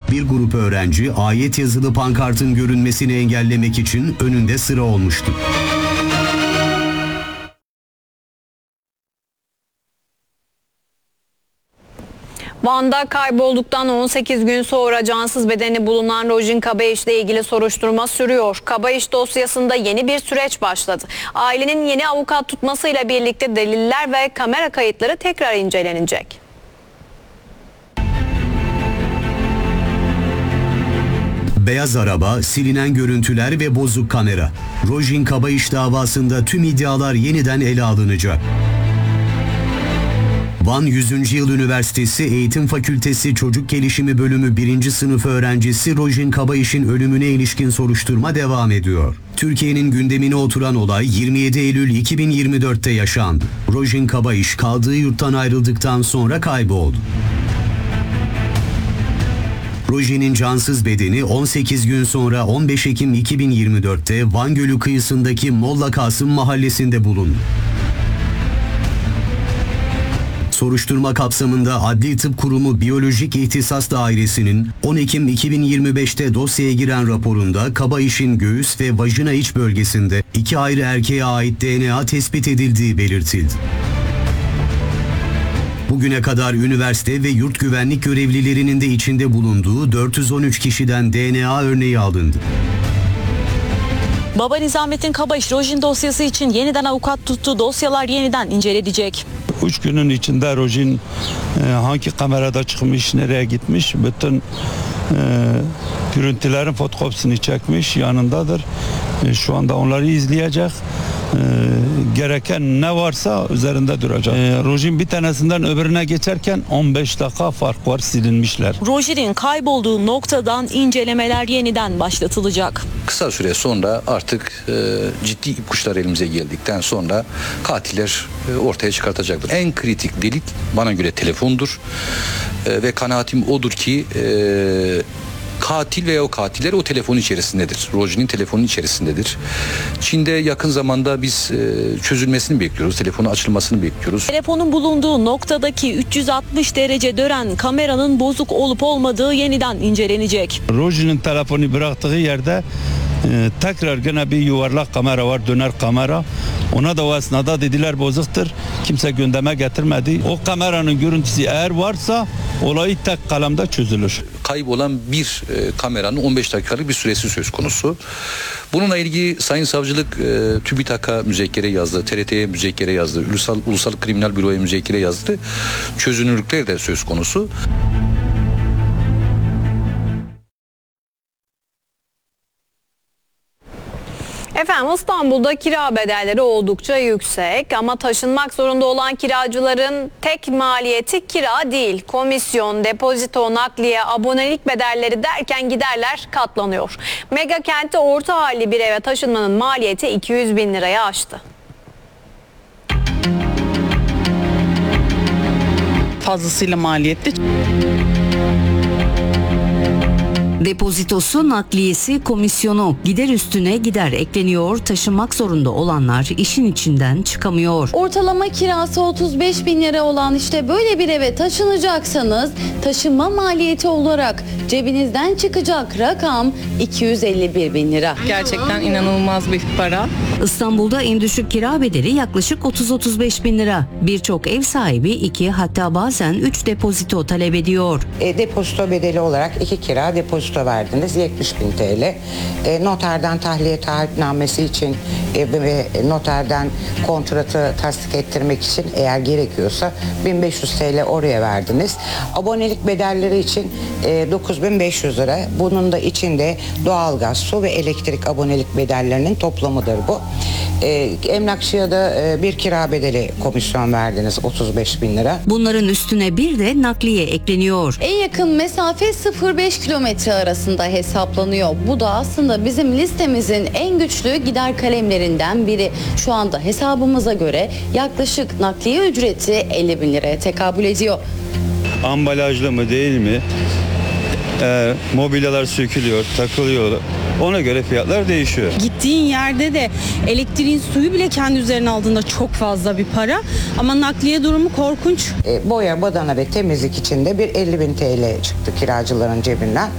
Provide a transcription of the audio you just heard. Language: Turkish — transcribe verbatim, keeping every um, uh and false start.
Bir grup öğrenci ayet yazılı pankartın görünmesini engellemek için önünde sıra olmuştu. Van'da kaybolduktan on sekiz gün sonra cansız bedeni bulunan Rojin Kabayiş ile ilgili soruşturma sürüyor. Kabayiş dosyasında yeni bir süreç başladı. Ailenin yeni avukat tutmasıyla birlikte deliller ve kamera kayıtları tekrar incelenecek. Beyaz araba, silinen görüntüler ve bozuk kamera. Rojin Kabayiş davasında tüm iddialar yeniden ele alınacak. Van yüzüncü Yıl Üniversitesi Eğitim Fakültesi Çocuk Gelişimi Bölümü birinci sınıf öğrencisi Rojin Kabayiş'in ölümüne ilişkin soruşturma devam ediyor. Türkiye'nin gündemine oturan olay yirmi yedi Eylül iki bin yirmi dört'te yaşandı. Rojin Kabayiş kaldığı yurttan ayrıldıktan sonra kayboldu. Rojin'in cansız bedeni on sekiz gün sonra on beş Ekim iki bin yirmi dört'te Van Gölü kıyısındaki Molla Kasım mahallesinde bulundu. Soruşturma kapsamında Adli Tıp Kurumu Biyolojik İhtisas Dairesi'nin on Ekim iki bin yirmi beş'te dosyaya giren raporunda Kabayiş'in göğüs ve vajina iç bölgesinde iki ayrı erkeğe ait D N A tespit edildiği belirtildi. Bugüne kadar üniversite ve yurt güvenlik görevlilerinin de içinde bulunduğu dört yüz on üç kişiden D N A örneği alındı. Baba Nizamettin Kabayiş Rojin dosyası için yeniden avukat tuttu. Dosyalar yeniden incelenecek. Üç günün içinde Rojin e, hangi kamerada çıkmış, nereye gitmiş, bütün e, görüntülerin fotokopisini çekmiş, yanındadır. E, şu anda onları izleyecek. E, gereken ne varsa üzerinde duracak. E, Rojin bir tanesinden öbürüne geçerken on beş dakika fark var, silinmişler. Rojin'in kaybolduğu noktadan incelemeler yeniden başlatılacak. Kısa süre sonra artık e, ciddi ipuçları elimize geldikten sonra katiller e, ortaya çıkartacaktır. En kritik delik bana göre telefondur e, ve kanaatim odur ki e, katil veya o katiller o telefonun içerisindedir. Rojin'in telefonun içerisindedir. Çin'de yakın zamanda biz e, çözülmesini bekliyoruz. Telefonun açılmasını bekliyoruz. Telefonun bulunduğu noktadaki üç yüz altmış derece dönen kameranın bozuk olup olmadığı yeniden incelenecek. Rojin'in telefonu bıraktığı yerde e, tekrar gene bir yuvarlak kamera var, döner kamera. Ona da o esnada dediler bozuktur. Kimse gündeme getirmedi. O kameranın görüntüsü eğer varsa olayı tek kalemde çözülür. Kaybolan bir e, kameranın on beş dakikalık bir süresi söz konusu. Bununla ilgili Sayın Savcılık e, TÜBİTAK'a müzekkere yazdı, T R T'ye müzekkere yazdı, Ulusal, Ulusal Kriminal Büro'ya müzekkere yazdı. Çözünürlükleri de söz konusu. Efendim İstanbul'da kira bedelleri oldukça yüksek ama taşınmak zorunda olan kiracıların tek maliyeti kira değil. Komisyon, depozito, nakliye, abonelik bedelleri derken giderler katlanıyor. Mega kentte orta halli bir eve taşınmanın maliyeti iki yüz bin liraya aştı. Fazlasıyla maliyetli. Depozitosu, nakliyesi, komisyonu, gider üstüne gider ekleniyor. Taşınmak zorunda olanlar işin içinden çıkamıyor. Ortalama kirası otuz beş bin lira olan işte böyle bir eve taşınacaksanız taşınma maliyeti olarak cebinizden çıkacak rakam iki yüz elli bir bin lira. Gerçekten inanılmaz bir para. İstanbul'da en düşük kira bedeli yaklaşık otuz otuz beş bin lira. Birçok ev sahibi iki hatta bazen üç depozito talep ediyor. E, depozito bedeli olarak iki kira depozito verdiniz, yetmiş bin T L. E, noterden tahliye taahhütnamesi için e, ve noterden kontratı tasdik ettirmek için eğer gerekiyorsa bin beş yüz T L oraya verdiniz. Abonelik bedelleri için e, dokuz bin beş yüz lira. Bunun da içinde doğalgaz, su ve elektrik abonelik bedellerinin toplamıdır bu. E, emlakçıya da e, bir kira bedeli komisyon verdiniz, otuz beş bin lira. Bunların üstüne bir de nakliye ekleniyor. En yakın mesafe sıfır virgül beş kilometre arasında hesaplanıyor. Bu da aslında bizim listemizin en güçlü gider kalemlerinden biri. Şu anda hesabımıza göre yaklaşık nakliye ücreti elli bin liraya tekabül ediyor. Ambalajlı mı değil mi? Ee, mobilyalar sökülüyor, takılıyor. Ona göre fiyatlar değişiyor. Gittiğin yerde de elektriğin, suyu bile kendi üzerine aldığında çok fazla bir para. Ama nakliye durumu korkunç. E, boya, badana ve temizlik için de bir elli bin T L çıktı kiracıların cebinden.